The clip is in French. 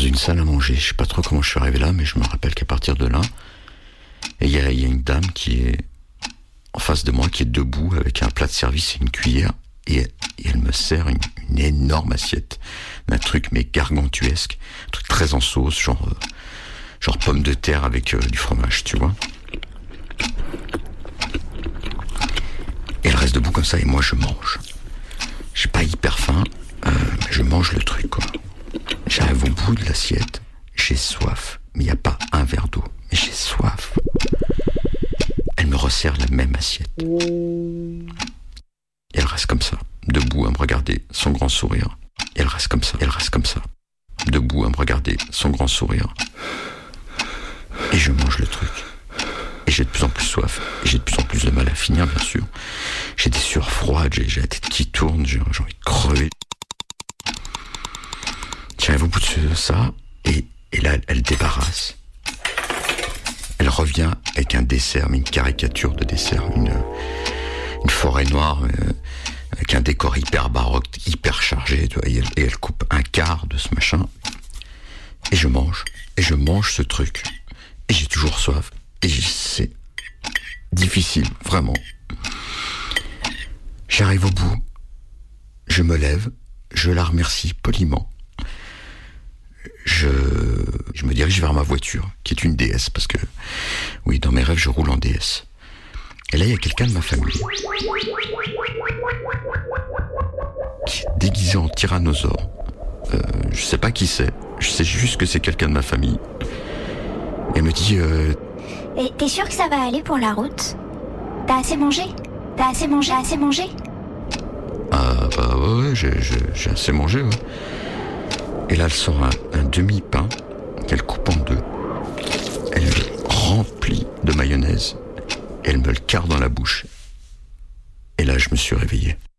une salle à manger. Je sais pas trop comment je suis arrivé là, mais je me rappelle qu'à partir de là, il y a une dame qui est en face de moi, qui est debout avec un plat de service et une cuillère, et elle me sert une énorme assiette d'un truc mais gargantuesque, un truc très en sauce, genre pomme de terre avec du fromage, tu vois. Et elle reste debout comme ça et moi je mange. J'ai pas hyper faim, mais je mange le truc, quoi. J'arrive au bout de l'assiette, j'ai soif, mais il n'y a pas un verre d'eau, mais j'ai soif. Elle me resserre la même assiette. Et elle reste comme ça, debout à me regarder, son grand sourire. Et elle reste comme ça, debout à me regarder, son grand sourire. Et je mange le truc. Et j'ai de plus en plus soif. Et j'ai de plus en plus de mal à finir, bien sûr. J'ai des sueurs froides, j'ai la tête qui tourne, j'ai envie de crever. J'arrive au bout de ça, et là, elle débarrasse. Elle revient avec un dessert, mais une caricature de dessert, une forêt noire, avec un décor hyper baroque, hyper chargé, tu vois, et elle coupe un quart de ce machin. Et je mange ce truc. Et j'ai toujours soif. Et c'est difficile, vraiment. J'arrive au bout. Je me lève. Je la remercie poliment. Je me dirige vers ma voiture, qui est une DS, parce que, oui, dans mes rêves, je roule en DS. Et là, il y a quelqu'un de ma famille qui est déguisé en tyrannosaure. Je sais pas qui c'est. Je sais juste que c'est quelqu'un de ma famille. Et elle me dit... Et t'es sûr que ça va aller pour la route? T'as assez mangé? Ah bah ouais, j'ai assez mangé, ouais. Et là, elle sort un demi-pain qu'elle coupe en deux. Elle le remplit de mayonnaise. Et elle me le carre dans la bouche. Et là, je me suis réveillé.